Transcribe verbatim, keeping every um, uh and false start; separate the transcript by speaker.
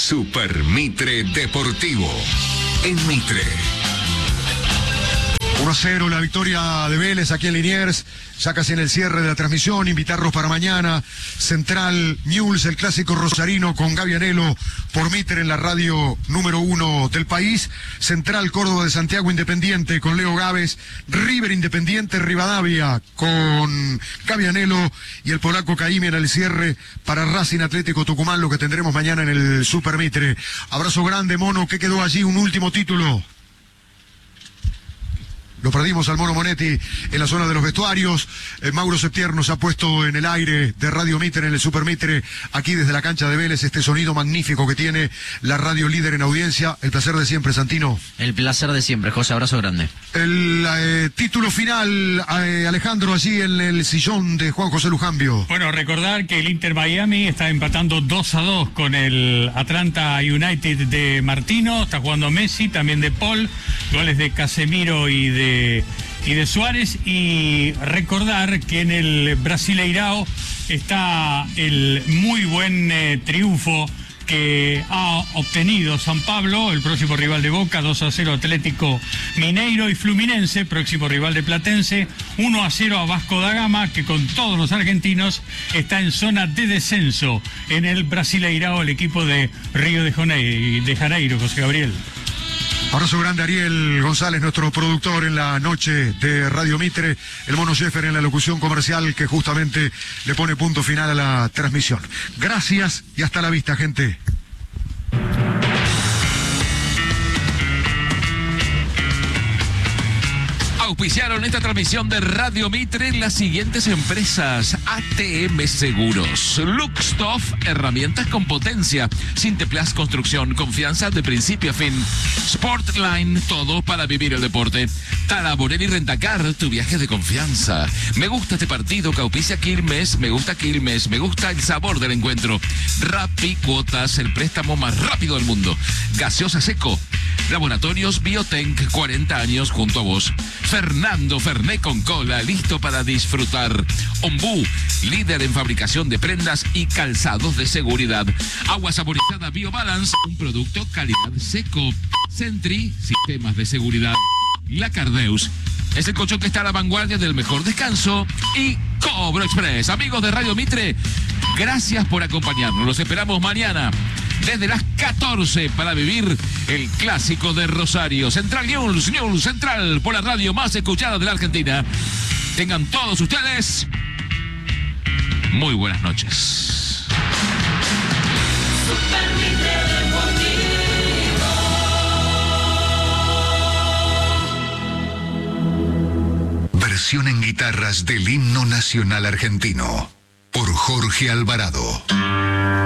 Speaker 1: Super Mitre Deportivo. En Mitre.
Speaker 2: uno a cero la victoria de Vélez aquí en Liniers, ya casi en el cierre de la transmisión. Invitarlos para mañana, Central Newell's, el clásico rosarino con Gaby Anelo por Mitre en la radio número uno del país. Central Córdoba de Santiago Independiente con Leo Gávez, River Independiente Rivadavia con Gaby Anelo y el polaco Caimi en el cierre para Racing Atlético Tucumán, lo que tendremos mañana en el Super Mitre. Abrazo grande, Mono. ¿Qué quedó allí? Un último título. Lo perdimos al Mono Monetti en la zona de los vestuarios. Eh, Mauro Septier nos ha puesto en el aire de Radio Mitre, en el Super Mitre, aquí desde la cancha de Vélez, este sonido magnífico que tiene la radio líder en audiencia. El placer de siempre, Santino.
Speaker 3: El placer de siempre, José. Abrazo grande.
Speaker 2: El eh, título final, eh, Alejandro, allí en el sillón de Juan José Lujambio.
Speaker 4: Bueno, recordar que el Inter Miami está empatando dos a dos con el Atlanta United de Martino. Está jugando Messi, también de Paul. Goles de Casemiro y de y de Suárez. Y recordar que en el Brasileirao está el muy buen eh, triunfo que ha obtenido San Pablo, el próximo rival de Boca, dos a cero Atlético Mineiro, y Fluminense, próximo rival de Platense, uno a cero a Vasco da Gama, que con todos los argentinos está en zona de descenso en el Brasileirao, el equipo de Río de Janeiro, de Janeiro, José Gabriel.
Speaker 2: Abrazo grande, Ariel González, nuestro productor en la noche de Radio Mitre, el Mono Sheffer en la locución comercial que justamente le pone punto final a la transmisión. Gracias y hasta la vista, gente.
Speaker 5: Auspiciaron esta transmisión de Radio Mitre las siguientes empresas: A T M Seguros, Luxtoff, herramientas con potencia, Sinteplas Construcción, confianza de principio a fin, Sportline, todo para vivir el deporte, Talaborelli Rentacar, tu viaje de confianza. Me gusta este partido que auspicia Quilmes, me gusta Quilmes, me gusta el sabor del encuentro. Rappi Cuotas, el préstamo más rápido del mundo. Gaseosa Seco, Laboratorios Biotenc, cuarenta años junto a vos. Fernando Fernet con cola, listo para disfrutar. Ombú, líder en fabricación de prendas y calzados de seguridad. Agua saborizada BioBalance, un producto calidad seco. Sentry, sistemas de seguridad. La Cardeus, es el colchón que está a la vanguardia del mejor descanso. Y Cobro Express. Amigos de Radio Mitre, gracias por acompañarnos. Los esperamos mañana desde las catorce para vivir el clásico de Rosario. Central News, News Central, por la radio más escuchada de la Argentina. Tengan todos ustedes muy buenas noches.
Speaker 1: Versión en guitarras del himno nacional argentino por Jorge Alvarado.